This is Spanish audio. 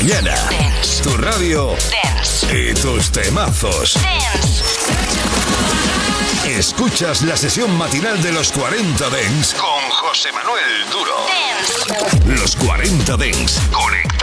mañana. Dance. Tu radio. Dance. Y tus temazos. Dance. Escuchas la sesión matinal de los 40 Dance con José Manuel Duro. Dance. Los 40 Dance. Conecta